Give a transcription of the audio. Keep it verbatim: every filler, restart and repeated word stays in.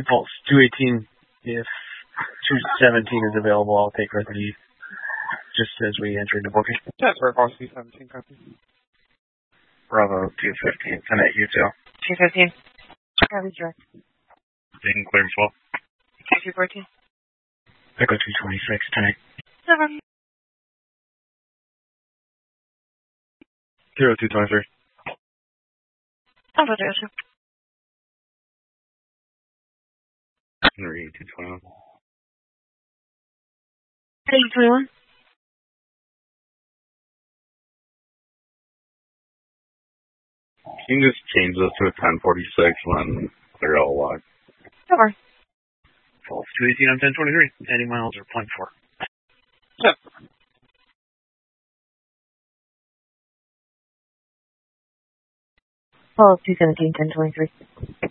Impulse two eighteen. If two seventeen is available, I'll take her lead just as we enter into booking. That's for Impulse two seventeen, copy. Bravo two fifteen, ten at you two. two fifteen. Copy, direct. Being cleared full. two fourteen. Echo two twenty-six, ten eight. Seven. Zero two twenty-three. Alpha zero two. Henry two twenty-one. eight twenty-one. Can you just change this to a ten forty-six when clear all log? Over. Impulse two eighteen on ten twenty-three. Any miles are point four. Yep. Pulse two seventeen, ten twenty-three.